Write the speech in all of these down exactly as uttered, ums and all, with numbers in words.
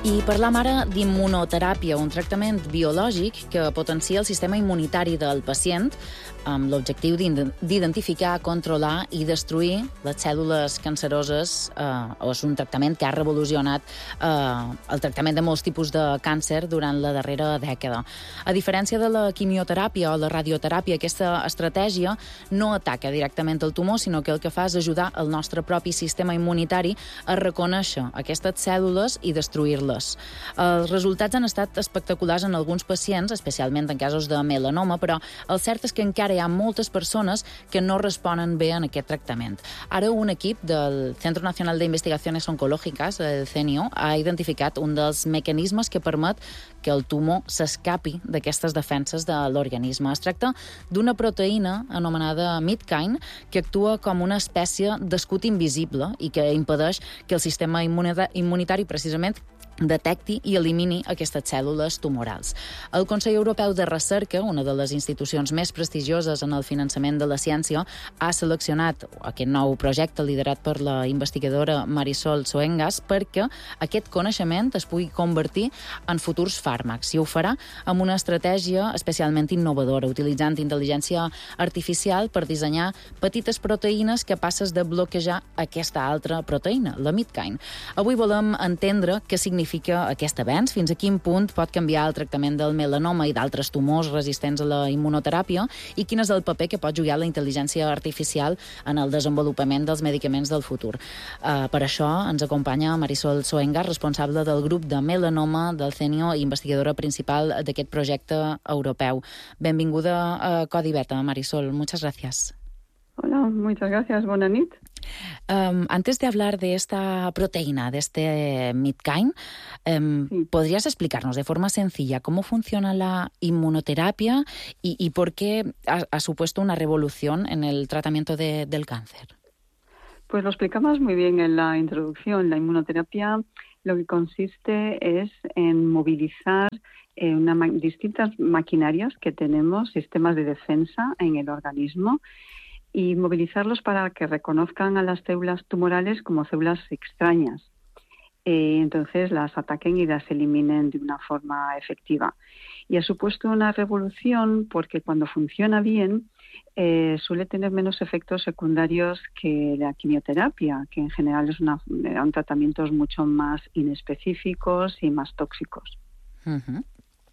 I parlam ara d'immunoteràpia, un tractament biològic que potencia el sistema immunitari del pacient amb l'objectiu d'identificar, controlar i destruir les cèl·lules canceroses. Eh, és un tractament que ha revolucionat eh, el tractament de molts tipus de càncer durant la darrera dècada. A diferència de la quimioteràpia o la radioteràpia, aquesta estratègia no ataca directament el tumor, sinó que el que fa és ajudar el nostre propi sistema immunitari a reconèixer aquestes cèl·lules i destruir-les. Els resultats han estat espectaculars en alguns pacients, especialment en casos de melanoma, però el cert és que encara hi ha moltes persones que no responen bé en aquest tractament. Ara un equip del Centro Nacional de Investigaciones Oncológicas, el C N I O, ha identificat un dels mecanismes que permet que el tumor s'escapi d'aquestes defenses de l'organisme. Es tracta d'una proteïna anomenada Midkine que actua com una espècie d'escut invisible i que impedeix que el sistema immunitari precisament detecti i elimini aquestes cèl·lules tumorals. El Consell Europeu de Recerca, una de les institucions més prestigioses en el finançament de la ciència, ha seleccionat aquest nou projecte liderat per la investigadora Marisol Soengas perquè aquest coneixement es pugui convertir en futurs fàrmacs i ho farà amb una estratègia especialment innovadora, utilitzant intel·ligència artificial per dissenyar petites proteïnes capaces de bloquejar aquesta altra proteïna, la Midkine. Avui volem entendre què significa significa aquest avenç, fins a quin punt pot canviar el tractament del melanoma i d'altres tumors resistents a la immunoteràpia i quin és el paper que pot jugar la intel·ligència artificial en el desenvolupament dels medicaments del futur. Uh, per això ens acompanya Marisol Soengas, responsable del grup de melanoma del C N I O i investigadora principal d'aquest projecte europeu. Benvinguda a Codi Beta, Marisol. Muchas gracias. Hola, muchas gracias. Buena nit. Um, antes de hablar de esta proteína, de este Midkine, um, sí. ¿podrías explicarnos de forma sencilla cómo funciona la inmunoterapia y, y por qué ha, ha supuesto una revolución en el tratamiento de, del cáncer? Pues lo explicamos muy bien en la introducción. La inmunoterapia lo que consiste es en movilizar eh, una, distintas maquinarias que tenemos, sistemas de defensa en el organismo, y movilizarlos para que reconozcan a las células tumorales como células extrañas. Eh, entonces las ataquen y las eliminen de una forma efectiva. Y ha supuesto una revolución porque cuando funciona bien eh, suele tener menos efectos secundarios que la quimioterapia, que en general es una, eran tratamientos mucho más inespecíficos y más tóxicos. Uh-huh.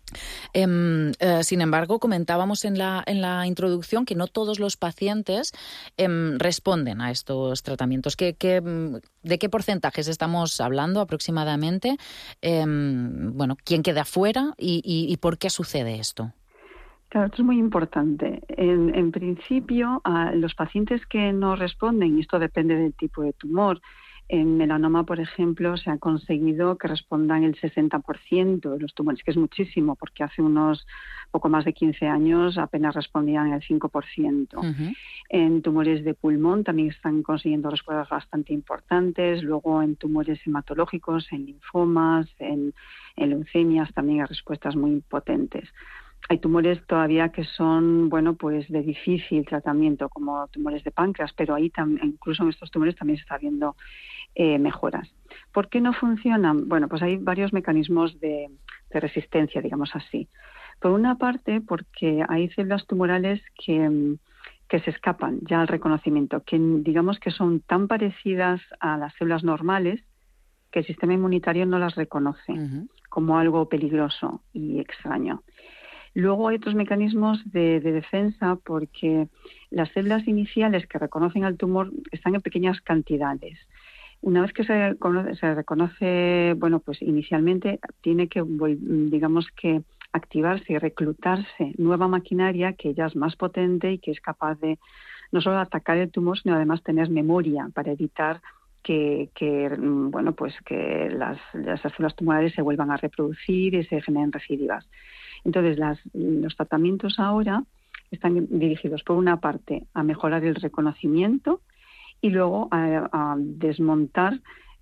Eh, eh, sin embargo, comentábamos en la, en la introducción que no todos los pacientes eh, responden a estos tratamientos. ¿Qué, qué, ¿De qué porcentajes estamos hablando aproximadamente? Eh, bueno, ¿quién queda fuera y, y, y por qué sucede esto? Claro, esto es muy importante. En, en principio, a los pacientes que no responden, y esto depende del tipo de tumor, en melanoma, por ejemplo, se ha conseguido que respondan el sesenta por ciento de los tumores, que es muchísimo, porque hace unos poco más de quince años apenas respondían el cinco por ciento. Uh-huh. En tumores de pulmón también están consiguiendo respuestas bastante importantes. Luego en tumores hematológicos, en linfomas, en, en leucemias también hay respuestas muy potentes. Hay tumores todavía que son, bueno, pues de difícil tratamiento, como tumores de páncreas, pero ahí tam- incluso en estos tumores también se está viendo eh, mejoras. ¿Por qué no funcionan? Bueno, pues hay varios mecanismos de, de resistencia, digamos así. Por una parte, porque hay células tumorales que, que se escapan ya al reconocimiento, que digamos que son tan parecidas a las células normales que el sistema inmunitario no las reconoce uh-huh. como algo peligroso y extraño. Luego hay otros mecanismos de, de defensa porque las células iniciales que reconocen al tumor están en pequeñas cantidades. Una vez que se, se reconoce, bueno, pues inicialmente tiene que, digamos que, activarse y reclutarse nueva maquinaria que ya es más potente y que es capaz de no solo atacar el tumor, sino además tener memoria para evitar que, que bueno, pues que las, las células tumorales se vuelvan a reproducir y se generen recidivas. Entonces, las, los tratamientos ahora están dirigidos, por una parte, a mejorar el reconocimiento y luego a, a desmontar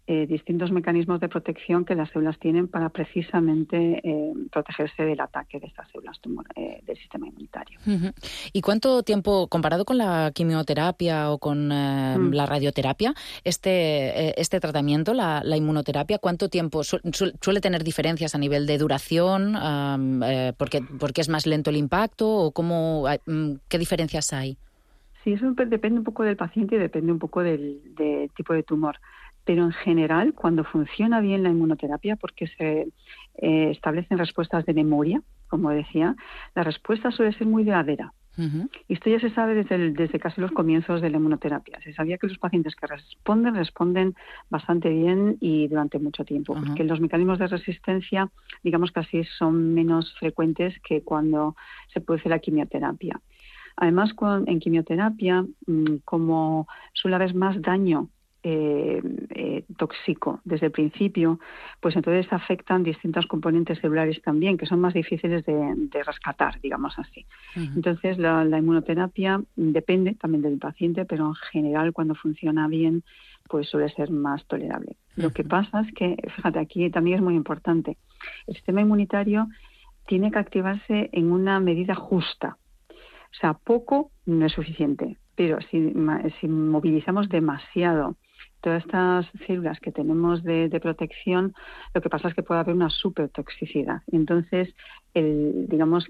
eh, distintos mecanismos de protección que las células tienen para precisamente eh, protegerse del ataque de estas células tumor, eh, del sistema inmunitario. Uh-huh. ¿Y cuánto tiempo, comparado con la quimioterapia o con eh, mm. la radioterapia, este, eh, este tratamiento, la, la inmunoterapia, cuánto tiempo su, su, suele tener diferencias a nivel de duración? Um, eh, porque, ¿Porque es más lento el impacto o cómo, um, qué diferencias hay? Sí, eso depende un poco del paciente y depende un poco del, del tipo de tumor. Pero en general, cuando funciona bien la inmunoterapia, porque se eh, establecen respuestas de memoria, como decía, la respuesta suele ser muy duradera. Uh-huh. Y esto ya se sabe desde, el, desde casi los comienzos de la inmunoterapia. Se sabía que los pacientes que responden, responden bastante bien y durante mucho tiempo, uh-huh. porque los mecanismos de resistencia, digamos que así, son menos frecuentes que cuando se produce la quimioterapia. Además, con, en quimioterapia, como suele haber más daño eh, eh, tóxico desde el principio, pues entonces afectan distintos componentes celulares también, que son más difíciles de, de rescatar, digamos así. Uh-huh. Entonces, la, la inmunoterapia depende también del paciente, pero en general, cuando funciona bien, pues suele ser más tolerable. Uh-huh. Lo que pasa es que, fíjate, aquí también es muy importante, el sistema inmunitario tiene que activarse en una medida justa. O sea, poco no es suficiente, pero si, si movilizamos demasiado todas estas células que tenemos de, de protección, lo que pasa es que puede haber una supertoxicidad. Entonces, el, digamos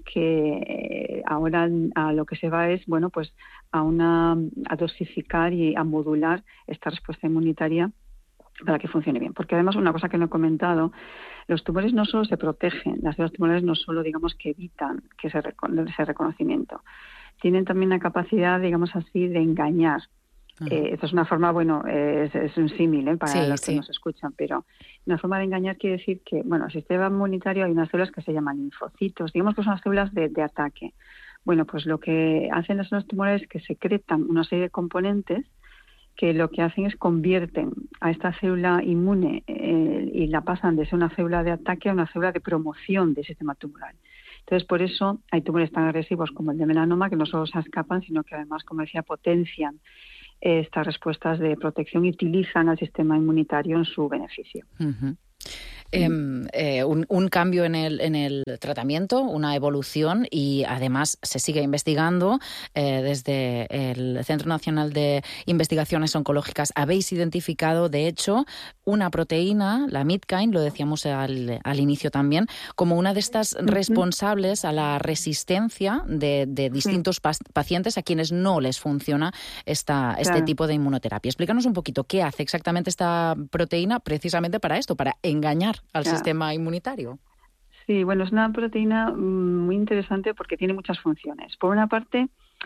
que ahora a lo que se va es, bueno, pues a una a dosificar y a modular esta respuesta inmunitaria para que funcione bien. Porque además, una cosa que no he comentado, los tumores no solo se protegen, las células tumorales no solo, digamos, que evitan que ese, ese reconocimiento, tienen también la capacidad, digamos así, de engañar. Uh-huh. Eh, esta es una forma, bueno, eh, es, es un símil ¿eh? para sí, los que sí. nos escuchan, pero una forma de engañar quiere decir que, bueno, el sistema inmunitario hay unas células que se llaman linfocitos, digamos que son las células de, de ataque. Bueno, pues lo que hacen las células tumorales es que secretan una serie de componentes que lo que hacen es convierten a esta célula inmune eh, y la pasan de ser una célula de ataque a una célula de promoción del sistema tumoral. Entonces, por eso hay tumores tan agresivos como el de melanoma que no solo se escapan, sino que además, como decía, potencian eh, estas respuestas de protección y utilizan al sistema inmunitario en su beneficio. Uh-huh. Eh, eh, un, un cambio en el, en el tratamiento, una evolución, y además se sigue investigando eh, desde el Centro Nacional de Investigaciones Oncológicas. Habéis identificado, de hecho, una proteína, la Midkine, lo decíamos al, al inicio también, como una de estas uh-huh. responsables a la resistencia de, de distintos sí. pa- pacientes a quienes no les funciona esta, este claro. tipo de inmunoterapia. Explícanos un poquito qué hace exactamente esta proteína precisamente para esto, para engañar al claro. sistema inmunitario. Sí, bueno, es una proteína muy interesante porque tiene muchas funciones. Por una parte,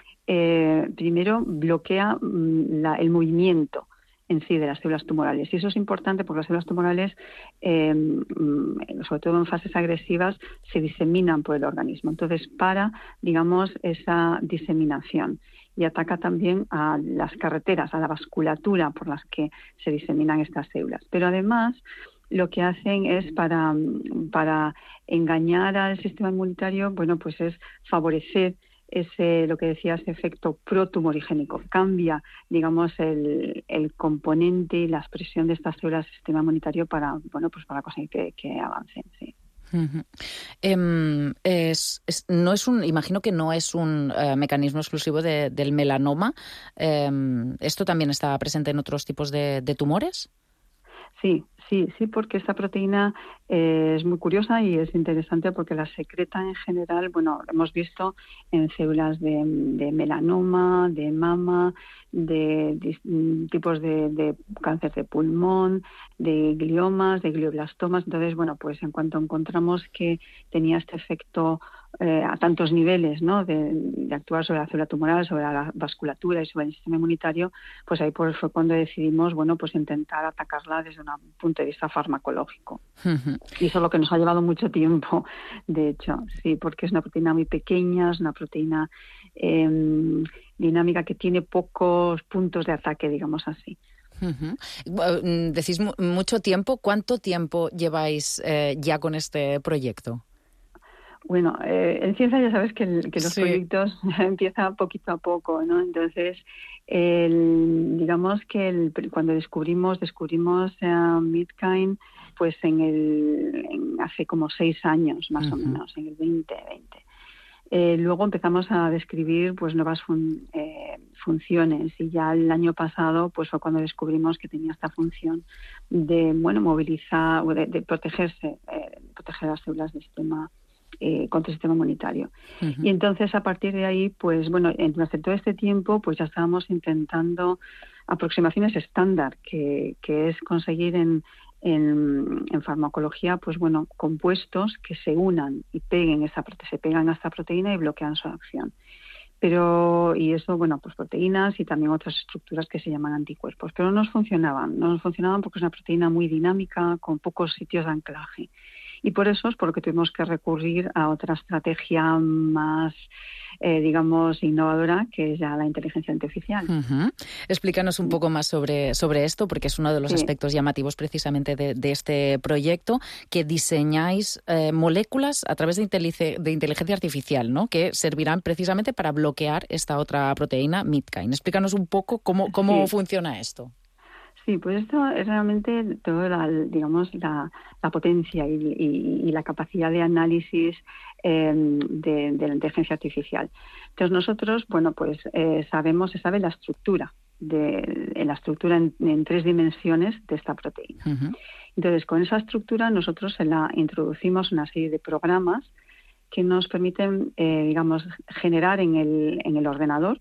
eh, primero bloquea la, el movimiento en sí de las células tumorales. Y eso es importante porque las células tumorales, eh, sobre todo en fases agresivas, se diseminan por el organismo. Entonces, para, digamos, esa diseminación. Y ataca también a las carreteras, a la vasculatura por las que se diseminan estas células. Pero además, lo que hacen es para, para engañar al sistema inmunitario, bueno, pues es favorecer ese, lo que decía, ese efecto protumorigénico. Cambia, digamos, el, el componente y la expresión de estas células del sistema inmunitario para, bueno, pues para conseguir que, que avancen, sí. Uh-huh. Eh, es, es, no es un, imagino que no es un uh, mecanismo exclusivo de, del melanoma. Eh, ¿Esto también está presente en otros tipos de, de tumores? Sí, sí, sí, porque esta proteína eh, es muy curiosa y es interesante porque la secreta en general, bueno, hemos visto en células de, de melanoma, de mama, de, de tipos de, de cáncer de pulmón, de gliomas, de glioblastomas. Entonces, bueno, pues en cuanto encontramos que tenía este efecto eh, a tantos niveles, ¿no?, de, de actuar sobre la célula tumoral, sobre la vasculatura y sobre el sistema inmunitario, pues ahí pues fue cuando decidimos, bueno, pues intentar atacarla desde un punto de vista farmacológico. Uh-huh. Y eso es lo que nos ha llevado mucho tiempo, de hecho, sí, porque es una proteína muy pequeña, es una proteína eh, dinámica que tiene pocos puntos de ataque, digamos así. Uh-huh. Decís mucho tiempo. ¿Cuánto tiempo lleváis eh, ya con este proyecto? Bueno, eh, en ciencia ya sabes que, el, que los sí. proyectos empiezan poquito a poco, ¿no? Entonces, El, digamos que el, cuando descubrimos descubrimos uh, Midkind, pues en el en hace como seis años más uh-huh. o menos, en el veinte veinte. Eh, luego empezamos a describir pues nuevas fun, eh, funciones, y ya el año pasado pues fue cuando descubrimos que tenía esta función de bueno movilizar, de, de protegerse, eh, proteger las células del sistema eh, contra el sistema inmunitario. Uh-huh. Y entonces a partir de ahí pues bueno, durante todo este tiempo pues ya estábamos intentando aproximaciones estándar, que, que es conseguir en En, en farmacología, pues bueno, compuestos que se unan y peguen esa se pegan a esta proteína y bloquean su acción. Pero, y eso, bueno, pues proteínas y también otras estructuras que se llaman anticuerpos. Pero no nos funcionaban, no nos funcionaban porque es una proteína muy dinámica, con pocos sitios de anclaje. Y por eso es por lo que tuvimos que recurrir a otra estrategia más, eh, digamos, innovadora, que es ya la inteligencia artificial. Uh-huh. Explícanos un poco más sobre, sobre esto, porque es uno de los sí. aspectos llamativos precisamente de, de este proyecto, que diseñáis eh, moléculas a través de, intelic- de inteligencia artificial, ¿no?, que servirán precisamente para bloquear esta otra proteína, Midkind. Explícanos un poco cómo, cómo sí. funciona esto. Sí, pues esto es realmente toda la, digamos, la, la potencia y, y, y la capacidad de análisis eh, de, de la inteligencia artificial. Entonces nosotros, bueno, pues eh, sabemos, se sabe la estructura, de, en la estructura en, en tres dimensiones de esta proteína. Uh-huh. Entonces, con esa estructura nosotros se la introducimos una serie de programas que nos permiten, eh, digamos, generar en el, en el ordenador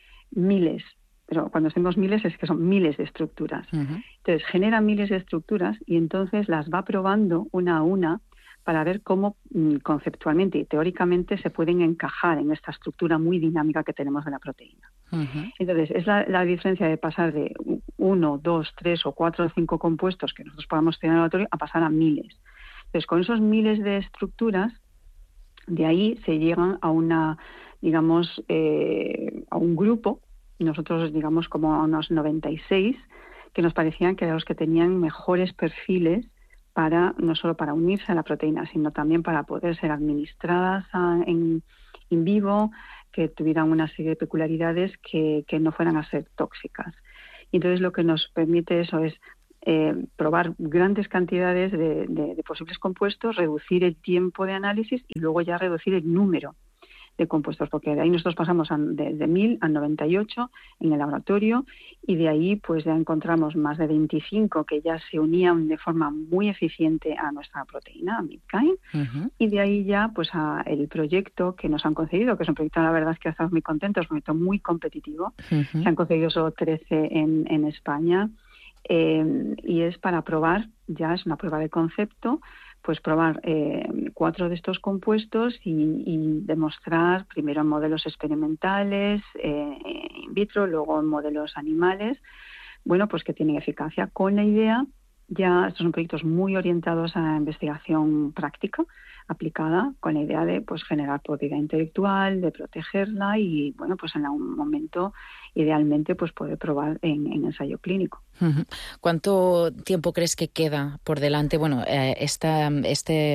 miles. Pero cuando decimos miles es que son miles de estructuras. Uh-huh. Entonces genera miles de estructuras y entonces las va probando una a una para ver cómo mm, conceptualmente y teóricamente se pueden encajar en esta estructura muy dinámica que tenemos de la proteína. Uh-huh. Entonces es la, la diferencia de pasar de uno, dos, tres o cuatro o cinco compuestos que nosotros podamos tener en el laboratorio a pasar a miles. Entonces con esos miles de estructuras, de ahí se llegan a una, digamos, eh, a un grupo. Nosotros, digamos, como unos noventa y seis, que nos parecían que eran los que tenían mejores perfiles para, no solo para unirse a la proteína, sino también para poder ser administradas a, en in vivo, que tuvieran una serie de peculiaridades que, que no fueran a ser tóxicas. Y entonces lo que nos permite eso es eh, probar grandes cantidades de, de, de posibles compuestos, reducir el tiempo de análisis y luego ya reducir el número de compuestos, porque de ahí nosotros pasamos a, de, de mil a noventa y ocho en el laboratorio, y de ahí pues ya encontramos más de veinticinco que ya se unían de forma muy eficiente a nuestra proteína, a Midkind, uh-huh. y de ahí ya pues a el proyecto que nos han concedido, que es un proyecto, la verdad es que estamos muy contentos, un proyecto muy competitivo, uh-huh. se han concedido solo trece en, en España, eh, y es para probar, ya es una prueba de concepto, pues probar eh, cuatro de estos compuestos y, y demostrar primero en modelos experimentales, eh, in vitro, luego en modelos animales, bueno, pues que tienen eficacia, con la idea, ya estos son proyectos muy orientados a investigación práctica aplicada, con la idea de pues generar propiedad intelectual, de protegerla y, bueno, pues en algún momento, idealmente, pues poder probar en, en ensayo clínico. ¿Cuánto tiempo crees que queda por delante? Bueno, eh, esta, este,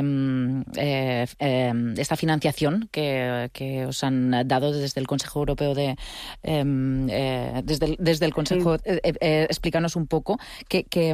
eh, eh, esta financiación que, que os han dado desde el Consejo Europeo de, eh, eh, desde, el, desde el Consejo, sí. eh, eh, explícanos un poco qué, qué,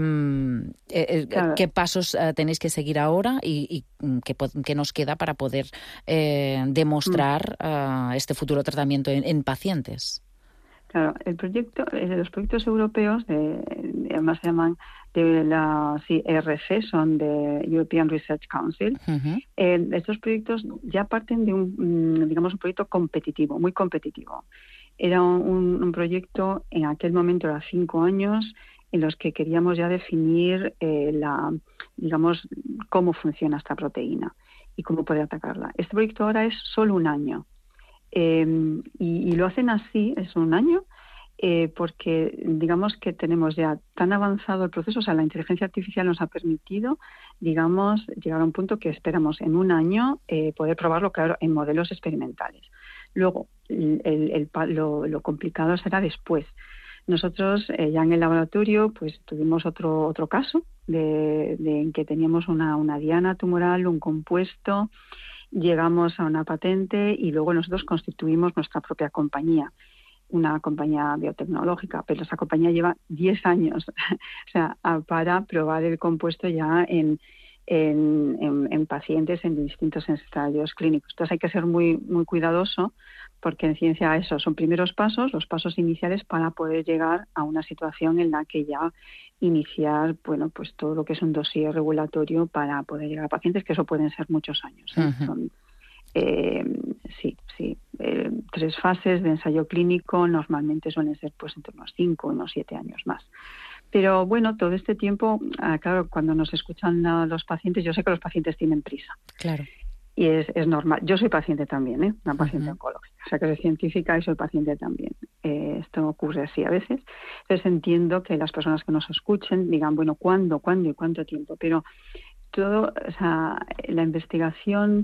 eh, claro. qué pasos eh, tenéis que seguir ahora y, y qué, qué nos queda para poder eh, demostrar mm. eh, este futuro tratamiento en, en pacientes. Claro, el proyecto, los proyectos europeos, de, de, además se llaman de la sí, E R C, son de European Research Council. Uh-huh. Eh, estos proyectos ya parten de un, digamos, un proyecto competitivo, muy competitivo. Era un, un proyecto, en aquel momento era cinco años, en los que queríamos ya definir eh, la, digamos, cómo funciona esta proteína y cómo poder atacarla. Este proyecto ahora es solo un año. Eh, y, y lo hacen así, es un año, eh, porque digamos que tenemos ya tan avanzado el proceso, o sea, la inteligencia artificial nos ha permitido, digamos, llegar a un punto que esperamos en un año eh, poder probarlo, claro, en modelos experimentales. Luego, el, el, el, lo, lo complicado será después. Nosotros eh, ya en el laboratorio pues tuvimos otro otro caso de, de en que teníamos una, una diana tumoral, un compuesto. Llegamos a una patente y luego nosotros constituimos nuestra propia compañía. una compañía biotecnológica, pero esa compañía lleva diez años o sea, para probar el compuesto ya en, en, en, en pacientes en distintos ensayos clínicos. Entonces hay que ser muy, muy cuidadoso, porque en ciencia eso son primeros pasos, los pasos iniciales para poder llegar a una situación en la que ya iniciar, bueno, pues todo lo que es un dossier regulatorio para poder llegar a pacientes, que eso pueden ser muchos años. ¿eh? Uh-huh. Son, eh, sí, sí, eh, tres fases de ensayo clínico normalmente suelen ser pues entre unos cinco, unos siete años más. Pero bueno, todo este tiempo, ah, claro, cuando nos escuchan a los pacientes, yo sé que los pacientes tienen prisa. Claro. Y es, es normal. Yo soy paciente también, ¿eh? Una paciente Uh-huh. oncológica. O sea, que soy científica y soy paciente también. Eh, esto ocurre así a veces. Entonces entiendo que las personas que nos escuchen digan, bueno, ¿cuándo, cuándo y cuánto tiempo? Pero todo, o sea, la investigación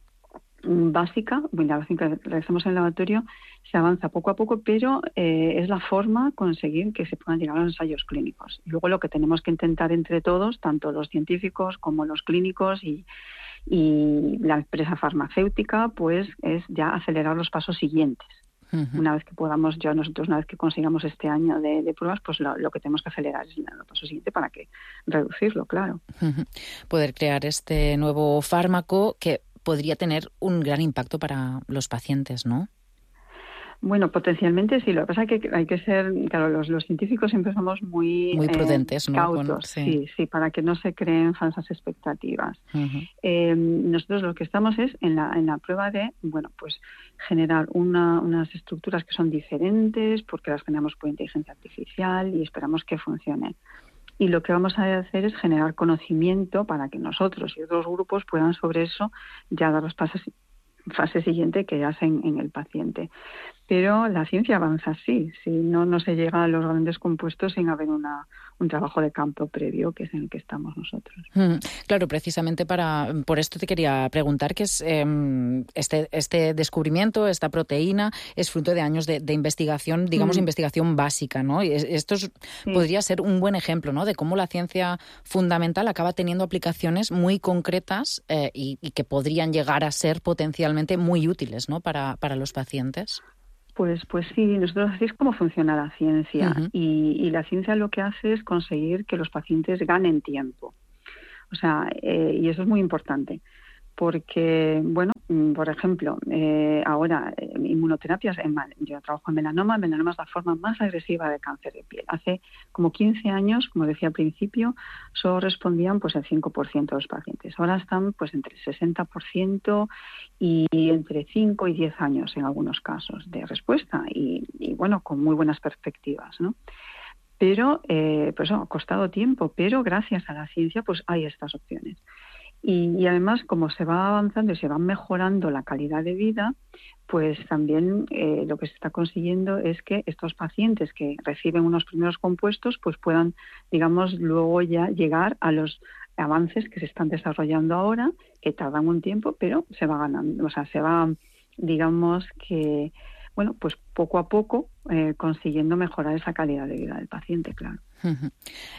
básica, bueno, la que realizamos en el laboratorio, se avanza poco a poco, pero eh, es la forma conseguir que se puedan llegar a los ensayos clínicos. Y luego lo que tenemos que intentar entre todos, tanto los científicos como los clínicos y y la empresa farmacéutica, pues es ya acelerar los pasos siguientes. Uh-huh. Una vez que podamos, ya nosotros una vez que consigamos este año de, de pruebas, pues lo, lo que tenemos que acelerar es el paso siguiente para que reducirlo, claro. Uh-huh. Poder crear este nuevo fármaco que podría tener un gran impacto para los pacientes, ¿no? Bueno, potencialmente sí. Lo que pasa es que hay que ser, claro, los, los científicos siempre somos muy, muy prudentes, eh, ¿no? cautos, Con, sí. sí, sí, para que no se creen falsas expectativas. Uh-huh. Eh, nosotros lo que estamos es en la, en la prueba de, bueno, pues generar una, unas estructuras que son diferentes, porque las generamos por inteligencia artificial y esperamos que funcionen. Y lo que vamos a hacer es generar conocimiento para que nosotros y otros grupos puedan sobre eso ya dar los pasos fase siguiente que hacen en el paciente. Pero la ciencia avanza así, si no, no se llega a los grandes compuestos sin haber una, un trabajo de campo previo, que es en el que estamos nosotros. Mm, claro, precisamente para por esto te quería preguntar, que es eh, este, este descubrimiento, esta proteína, es fruto de años de, de investigación, digamos, mm. investigación básica, ¿no? Y esto es, sí. podría ser un buen ejemplo, ¿no?, de cómo la ciencia fundamental acaba teniendo aplicaciones muy concretas eh, y, y que podrían llegar a ser potencialmente muy útiles, ¿no?, para, para los pacientes. Pues, pues sí, nosotros así es como funciona la ciencia. Uh-huh. y, y la ciencia lo que hace es conseguir que los pacientes ganen tiempo. O sea, eh, y eso es muy importante. Porque, bueno, por ejemplo, eh, ahora eh, inmunoterapias, en, yo trabajo en melanoma, el melanoma es la forma más agresiva de cáncer de piel. Hace como quince años, como decía al principio, solo respondían pues el cinco por ciento de los pacientes. Ahora están pues entre el sesenta por ciento y entre cinco y diez años en algunos casos de respuesta y, y bueno, con muy buenas perspectivas, ¿no? Pero, eh, pues eso, ha costado tiempo, pero gracias a la ciencia pues hay estas opciones. Y, y además, como se va avanzando y se va mejorando la calidad de vida, pues también eh, lo que se está consiguiendo es que estos pacientes que reciben unos primeros compuestos pues puedan, digamos, luego ya llegar a los avances que se están desarrollando ahora, que tardan un tiempo, pero se va ganando, o sea, se va, digamos que, bueno, pues poco a poco eh, consiguiendo mejorar esa calidad de vida del paciente, claro. Uh-huh.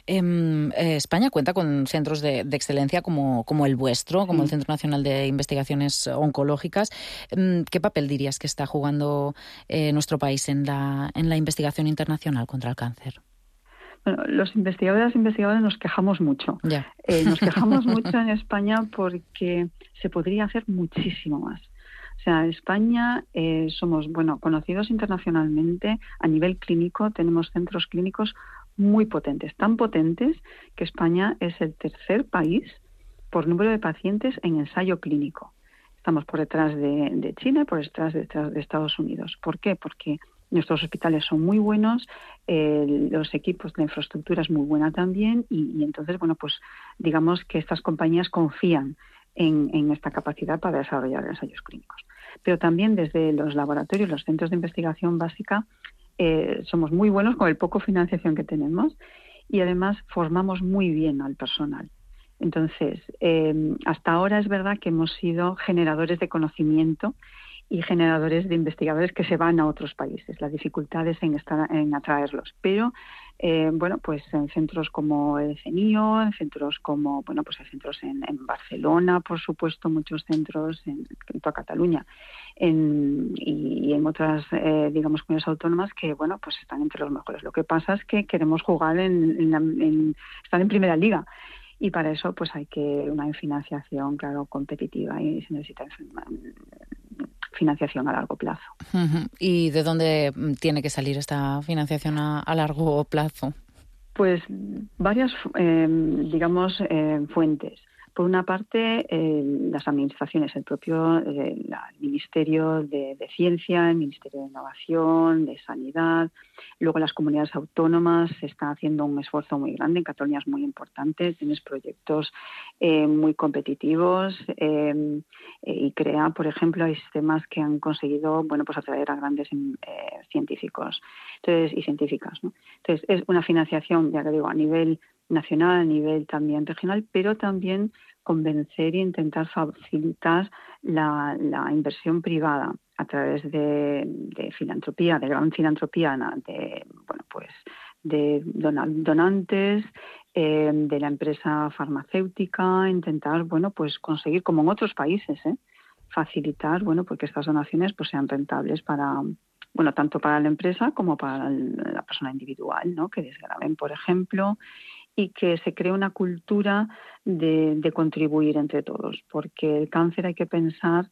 Eh, eh, España cuenta con centros de, de excelencia como, como el vuestro, como sí. el Centro Nacional de Investigaciones Oncológicas. Eh, ¿Qué papel dirías que está jugando eh, nuestro país en la, en la investigación internacional contra el cáncer? Bueno, los investigadores e investigadores nos quejamos mucho. Yeah. Eh, nos quejamos mucho en España porque se podría hacer muchísimo más. O sea, España eh, somos, bueno, conocidos internacionalmente a nivel clínico, tenemos centros clínicos muy potentes, tan potentes que España es el tercer país por número de pacientes en ensayo clínico. Estamos por detrás de, de China y por detrás de, de Estados Unidos. ¿Por qué? Porque nuestros hospitales son muy buenos, eh, los equipos, la infraestructura es muy buena también y, y entonces, bueno, pues digamos que estas compañías confían en, en esta capacidad para desarrollar ensayos clínicos. Pero también desde los laboratorios, los centros de investigación básica, Eh, somos muy buenos con el poco financiación que tenemos y además formamos muy bien al personal. Entonces, eh, hasta ahora es verdad que hemos sido generadores de conocimiento y generadores de investigadores que se van a otros países. La dificultad es en, estar, en atraerlos. Pero, eh, bueno, pues en centros como el CENIO, en centros como, bueno, pues hay centros en, en Barcelona, por supuesto, muchos centros en, en toda Cataluña, en, y, y en otras, eh, digamos, comunidades autónomas que, bueno, pues están entre los mejores. Lo que pasa es que queremos jugar en, en, en estar en primera liga. Y para eso pues hay que una financiación, claro, competitiva, y se necesita financiación a largo plazo. Uh-huh. ¿Y de dónde tiene que salir esta financiación a, a largo plazo? Pues varias, eh, digamos, eh, fuentes. Por una parte, eh, las administraciones, el propio eh, la, el Ministerio de, de Ciencia, el Ministerio de Innovación, de Sanidad. Luego las comunidades autónomas están haciendo un esfuerzo muy grande. En Cataluña es muy importante. Tienes proyectos eh, muy competitivos eh, y crea, por ejemplo, hay sistemas que han conseguido, bueno, pues atraer a grandes eh, científicos, entonces, y científicas, ¿no? Entonces, es una financiación, ya que digo, a nivel nacional, a nivel también regional, pero también convencer e intentar facilitar la, la inversión privada a través de, de filantropía, de gran filantropía, de, bueno, pues de donantes, eh, de la empresa farmacéutica, intentar, bueno, pues conseguir, como en otros países, ¿eh? facilitar, bueno, porque estas donaciones pues sean rentables para, bueno, tanto para la empresa como para la persona individual, ¿no? Que desgraven, por ejemplo, y que se cree una cultura de, de contribuir entre todos, porque el cáncer hay que pensar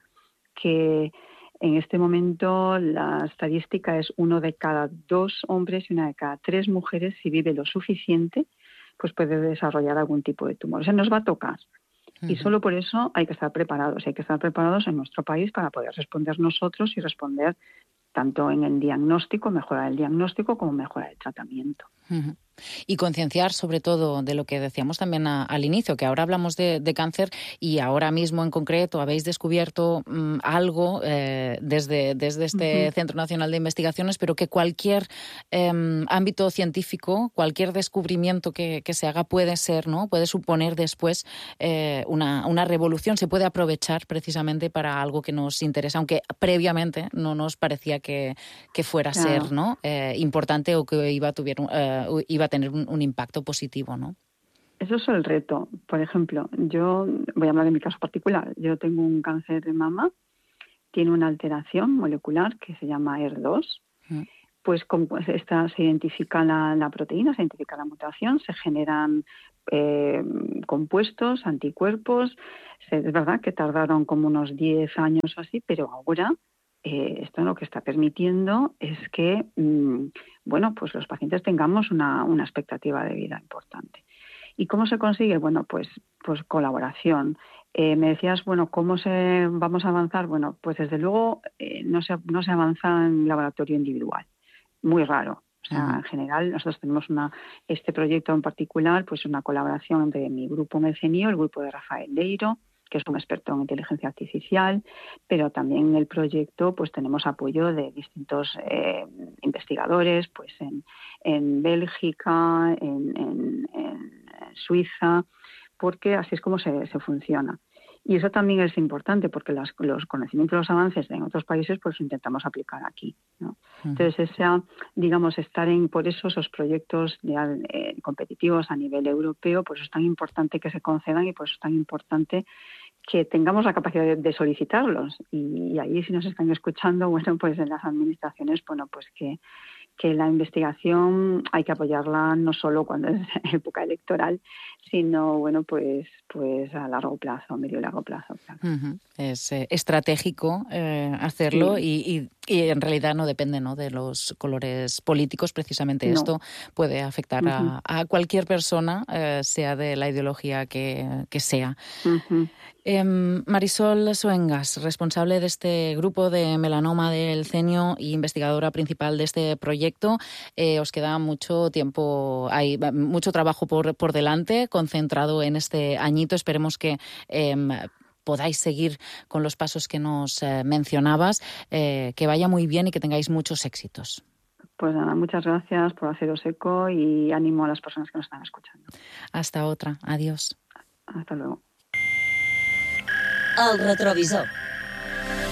que en este momento la estadística es uno de cada dos hombres y una de cada tres mujeres, si vive lo suficiente, pues puede desarrollar algún tipo de tumor. O sea, nos va a tocar. Uh-huh. Y solo por eso hay que estar preparados. Hay que estar preparados en nuestro país para poder responder nosotros y responder tanto en el diagnóstico, mejorar el diagnóstico, como mejorar el tratamiento. Uh-huh. Y concienciar sobre todo de lo que decíamos también a, al inicio, que ahora hablamos de, de cáncer y ahora mismo en concreto habéis descubierto um, algo eh, desde, desde este uh-huh. Centro Nacional de Investigaciones, pero que cualquier eh, ámbito científico, cualquier descubrimiento que, que se haga puede ser, ¿no? Puede suponer después eh, una, una revolución, se puede aprovechar precisamente para algo que nos interesa, aunque previamente no nos parecía que, que fuera a claro. ser, ¿no? eh, importante o que iba a, tuvier, eh, iba a tener un, un impacto positivo, ¿no? Eso es el reto. Por ejemplo, yo voy a hablar de mi caso particular. Yo tengo un cáncer de mama, tiene una alteración molecular que se llama E R dos. Mm. Pues, con, pues esta, se identifica la, la proteína, se identifica la mutación, se generan eh, compuestos, anticuerpos. Es verdad que tardaron como unos diez años o así, pero ahora Eh, esto lo que está permitiendo es que, mmm, bueno, pues los pacientes tengamos una, una expectativa de vida importante. ¿Y cómo se consigue? Bueno, pues, pues colaboración. Eh, me decías, bueno, ¿cómo se vamos a avanzar? Bueno, pues desde luego eh, no se, no se avanza en laboratorio individual. Muy raro. O sea, uh-huh. en general, nosotros tenemos una, este proyecto en particular, pues una colaboración entre mi grupo en el CENIO, el grupo de Rafael Leiro, que es un experto en inteligencia artificial, pero también en el proyecto pues tenemos apoyo de distintos eh, investigadores pues en, en Bélgica, en, en, en Suiza, porque así es como se, se funciona. Y eso también es importante porque las, los conocimientos, los avances en otros países, pues los intentamos aplicar aquí, ¿no? Uh-huh. Entonces, esa, digamos, estar en, por eso esos proyectos de, eh, competitivos a nivel europeo, pues es tan importante que se concedan y pues es tan importante que tengamos la capacidad de, de solicitarlos. Y, y ahí, si nos están escuchando, bueno, pues en las administraciones, bueno, pues que que la investigación hay que apoyarla no solo cuando es época electoral, sino bueno pues pues a largo plazo, a medio y largo plazo. Claro. Uh-huh. Es eh, estratégico eh, hacerlo sí. y, y, y en realidad no depende, ¿no?, de los colores políticos. Precisamente no. Esto puede afectar uh-huh. a, a cualquier persona, eh, sea de la ideología que, que sea. Uh-huh. Eh, Marisol Soengas, responsable de este grupo de melanoma del CENIO y investigadora principal de este proyecto. Eh, os queda mucho tiempo, hay mucho trabajo por, por delante, concentrado en este añito. Esperemos que eh, podáis seguir con los pasos que nos eh, mencionabas, eh, que vaya muy bien y que tengáis muchos éxitos. Pues nada, muchas gracias por haceros eco y ánimo a las personas que nos están escuchando. Hasta otra. Adiós. Hasta luego. El retrovisor.